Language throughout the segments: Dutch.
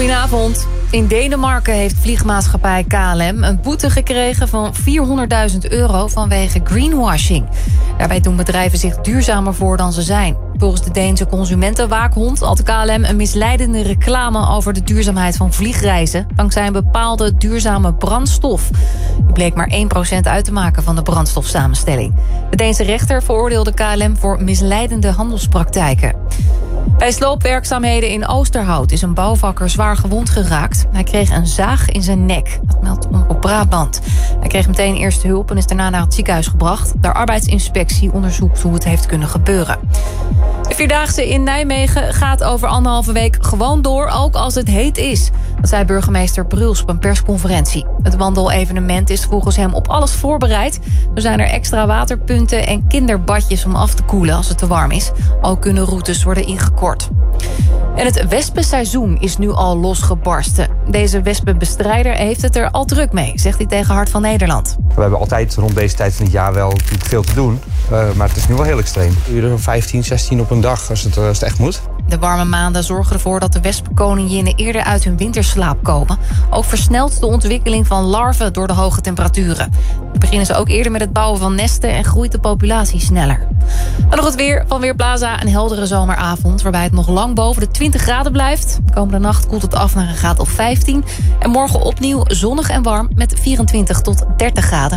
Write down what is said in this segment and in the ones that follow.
Goedenavond. In Denemarken heeft vliegmaatschappij KLM een boete gekregen van €400.000 vanwege greenwashing. Daarbij doen bedrijven zich duurzamer voor dan ze zijn. Volgens de Deense consumentenwaakhond had KLM een misleidende reclame over de duurzaamheid van vliegreizen dankzij een bepaalde duurzame brandstof. Die bleek maar 1% uit te maken van de brandstofsamenstelling. De Deense rechter veroordeelde KLM voor misleidende handelspraktijken. Bij sloopwerkzaamheden in Oosterhout is een bouwvakker zwaar gewond geraakt. Hij kreeg een zaag in zijn nek. Dat meldt Omroep Brabant. Hij kreeg meteen eerste hulp en is daarna naar het ziekenhuis gebracht. De arbeidsinspectie onderzoekt hoe het heeft kunnen gebeuren. De Vierdaagse in Nijmegen gaat over 1,5 week gewoon door, ook als het heet is. Dat zei burgemeester Bruls op een persconferentie. Het wandelevenement is volgens hem op alles voorbereid. Er zijn er extra waterpunten en kinderbadjes om af te koelen als het te warm is. Ook kunnen routes worden ingekort. En het wespenseizoen is nu al losgebarsten. Deze wespenbestrijder heeft het er al druk mee, zegt hij tegen Hart van Nederland. We hebben altijd rond deze tijd van het jaar wel natuurlijk veel te doen. Maar het is nu wel heel extreem. Uren van 15, 16 op een dag als het echt moet. De warme maanden zorgen ervoor dat de wespenkoninginnen eerder uit hun winterslaap komen. Ook versnelt de ontwikkeling van larven door de hoge temperaturen. Dan beginnen ze ook eerder met het bouwen van nesten en groeit de populatie sneller. Dan nog het weer van Weerplaza. Een heldere zomeravond waarbij het nog lang boven de 20 graden blijft. De komende nacht koelt het af naar een graad of 15. En morgen opnieuw zonnig en warm met 24 tot 30 graden.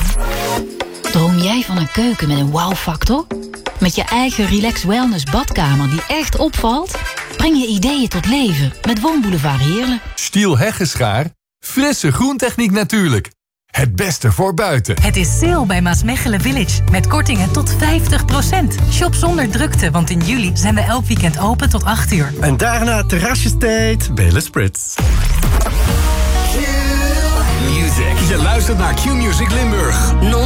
Droom jij van een keuken met een wow-factor? Met je eigen relax wellness badkamer die echt opvalt? Breng je ideeën tot leven met Woonboulevard Heerlen. Stiel Heggeschaar, frisse groentechniek natuurlijk. Het beste voor buiten. Het is sale bij Maasmechelen Village. Met kortingen tot 50%. Shop zonder drukte, want in juli zijn we elk weekend open tot 8 uur. En daarna terrasjesdate bij Le Spritz. Q-Music. Je luistert naar Q-Music Limburg.